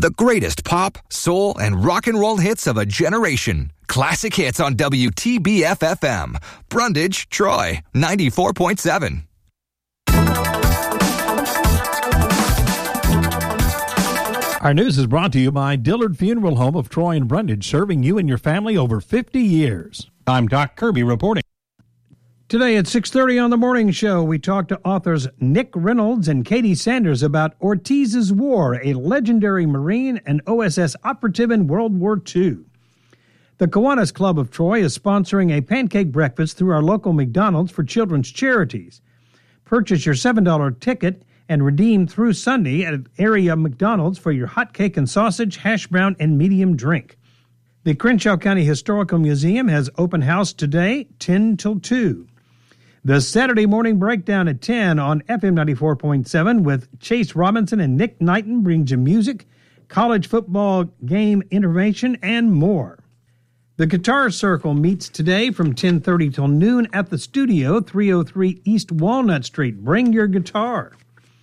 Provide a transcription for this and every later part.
The greatest pop, soul, and rock and roll hits of a generation. Classic hits on WTBF-FM. Brundage, Troy, 94.7. Our news is brought to you by Dillard Funeral Home of Troy and Brundage, serving you and your family over 50 years. I'm Doc Kirby reporting. Today at 6:30 on The Morning Show, we talk to authors Nick Reynolds and Katie Sanders about Ortiz's War, a legendary Marine and OSS operative in World War II. The Kiwanis Club of Troy is sponsoring a pancake breakfast through our local McDonald's for children's charities. Purchase your $7 ticket and redeem through Sunday at area McDonald's for your hot cake and sausage, hash brown, and medium drink. The Crenshaw County Historical Museum has open house today, 10 till 2. The Saturday Morning Breakdown at 10 on FM 94.7 with Chase Robinson and Nick Knighton brings you music, college football game information, and more. The Guitar Circle meets today from 10:30 till noon at the studio, 303 East Walnut Street. Bring your guitar.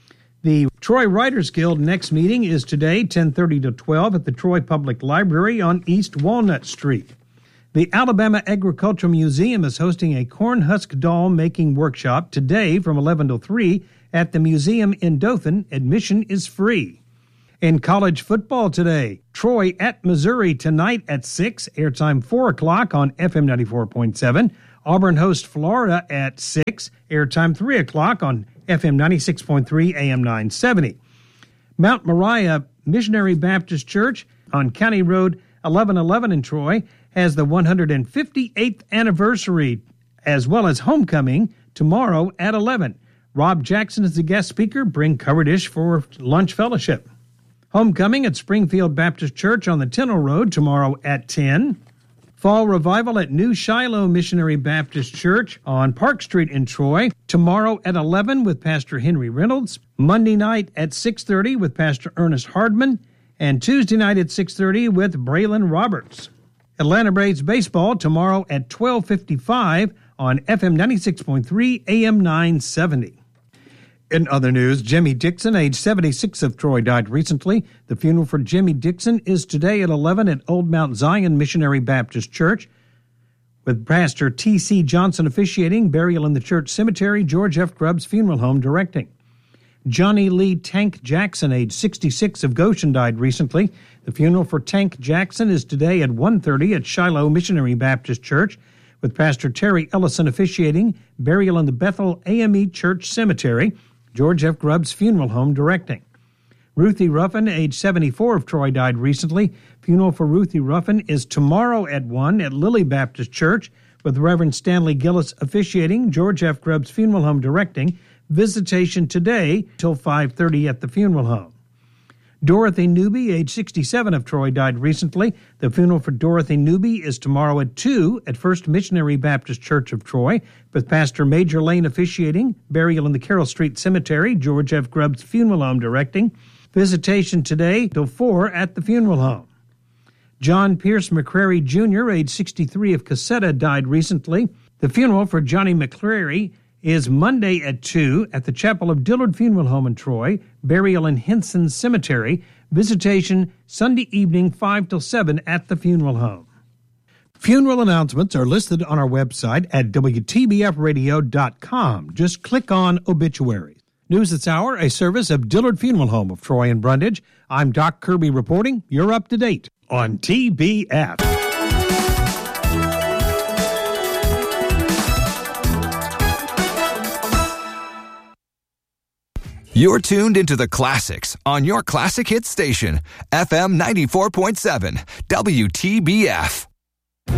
The Troy Writers Guild next meeting is today, 10:30 to 12 at the Troy Public Library on East Walnut Street. The Alabama Agricultural Museum is hosting a corn husk doll making workshop today from 11 to 3 at the museum in Dothan. Admission is free. In college football today, Troy at Missouri tonight at 6, airtime 4 o'clock on FM 94.7. Auburn hosts Florida at 6, airtime 3 o'clock on FM 96.3 AM 970. Mount Moriah Missionary Baptist Church on County Road 1111 in Troy has the 158th anniversary as well as homecoming tomorrow at 11. Rob Jackson is the guest speaker. Bring covered dish for lunch fellowship. Homecoming at Springfield Baptist Church on the Tennell Road tomorrow at 10. Fall Revival at New Shiloh Missionary Baptist Church on Park Street in Troy tomorrow at 11 with Pastor Henry Reynolds. Monday night at 6:30 with Pastor Ernest Hardman. And Tuesday night at 6:30 with Braylon Roberts. Atlanta Braves baseball tomorrow at 12:55 on FM 96.3 AM 970. In other news, Jimmy Dixon, age 76 of Troy, died recently. The funeral for Jimmy Dixon is today at 11 at Old Mount Zion Missionary Baptist Church, with Pastor T.C. Johnson officiating, burial in the church cemetery, George F. Grubbs Funeral Home directing. Johnny Lee Tank Jackson, age 66 of Goshen, died recently. The funeral for Tank Jackson is today at 1:30 at Shiloh Missionary Baptist Church, with Pastor Terry Ellison officiating, burial in the Bethel AME Church Cemetery, George F. Grubbs Funeral Home directing. Ruthie Ruffin, age 74 of Troy, died recently. Funeral for Ruthie Ruffin is tomorrow at 1 at Lily Baptist Church, with Reverend Stanley Gillis officiating, George F. Grubbs Funeral Home directing. Visitation today till 5:30 at the funeral home. Dorothy Newby, age 67 of Troy, died recently. The funeral for Dorothy Newby is tomorrow at 2 at First Missionary Baptist Church of Troy, with Pastor Major Lane officiating, burial in the Carroll Street Cemetery, George F. Grubbs Funeral Home directing. Visitation today till 4 at the funeral home. John Pierce McCrary Jr., age 63 of Cassetta, died recently. The funeral for Johnny McCrary is Monday at 2 at the Chapel of Dillard Funeral Home in Troy, burial in Henson Cemetery, visitation Sunday evening 5 till 7 at the funeral home. Funeral announcements are listed on our website at WTBFradio.com. Just click on obituaries. News This Hour, a service of Dillard Funeral Home of Troy and Brundage. I'm Doc Kirby reporting. You're up to date on TBF. You're tuned into the classics on your classic hit station, FM 94.7, WTBF.